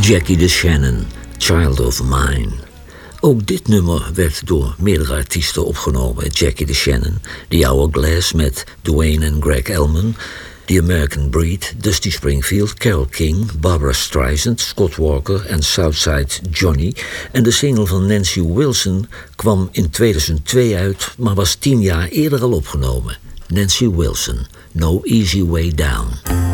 Jackie DeShannon, Child of Mine. Ook dit nummer werd door meerdere artiesten opgenomen. Jackie DeShannon, The Hourglass met Duane en Greg Elman, The American Breed, Dusty Springfield, Carole King, Barbra Streisand, Scott Walker en Southside Johnny. En de single van Nancy Wilson kwam in 2002 uit, maar was 10 jaar eerder al opgenomen. Nancy Wilson, No Easy Way Down.